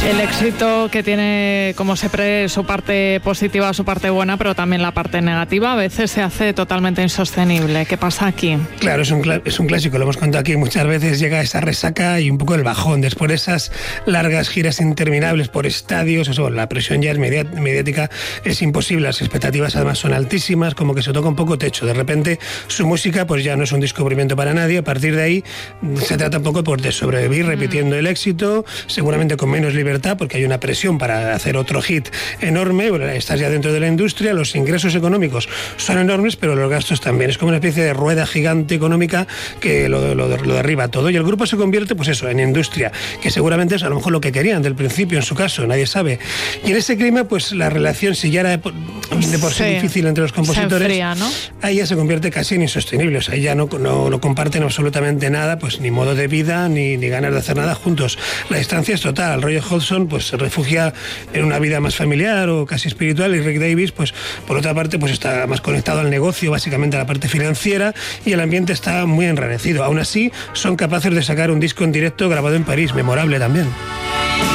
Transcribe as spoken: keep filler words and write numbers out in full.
El éxito que tiene, como siempre, su parte positiva, su parte buena, pero también la parte negativa, a veces se hace totalmente insostenible. ¿Qué pasa aquí? Claro, es un, es un clásico, lo hemos contado aquí, muchas veces llega esa resaca y un poco el bajón, después de esas largas giras interminables por estadios, o sea, la presión ya es mediática, es imposible, las expectativas además son altísimas, como que se toca un poco techo, de repente su música pues ya no es un descubrimiento para nadie, a partir de ahí se trata un poco pues, de sobrevivir repitiendo el éxito, seguramente con menos libertad, porque hay una presión para hacer otro hit enorme, bueno, estás ya dentro de la industria, los ingresos económicos son enormes, pero los gastos también, es como una especie de rueda gigante económica que lo, lo, lo derriba todo, y el grupo se convierte, pues eso, en industria, que seguramente es a lo mejor lo que querían del principio, en su caso, nadie sabe, y en ese clima, pues la relación, si ya era de por, de por sí, sí difícil entre los compositores, se enfría, ¿no? Ahí ya se convierte casi en insostenible, o sea, ahí ya no, no, no comparten absolutamente nada, pues ni modo de vida, ni, ni ganas de hacer nada juntos, la distancia es total, Roger Hodgson pues se refugia en una vida más familiar o casi espiritual, y Rick Davies pues por otra parte pues está más conectado al negocio, básicamente a la parte financiera, y el ambiente está muy enrarecido. Aún así son capaces de sacar un disco en directo grabado en París, memorable también.